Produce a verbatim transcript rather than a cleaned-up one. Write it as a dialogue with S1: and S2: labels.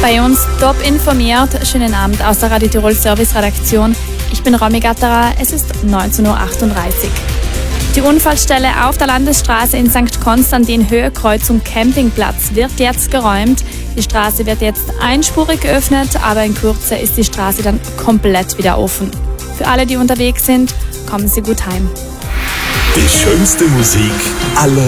S1: Bei uns top informiert. Schönen Abend aus der Radio Tirol Service Redaktion. Ich bin Romy Gatterer. Es ist neunzehn Uhr achtunddreißig. Die Unfallstelle auf der Landesstraße in Sankt Konstantin, Höhe Kreuzung Campingplatz, wird jetzt geräumt. Die Straße wird jetzt einspurig geöffnet, aber in Kürze ist die Straße dann komplett wieder offen. Für alle, die unterwegs sind, kommen Sie gut heim.
S2: Die schönste Musik aller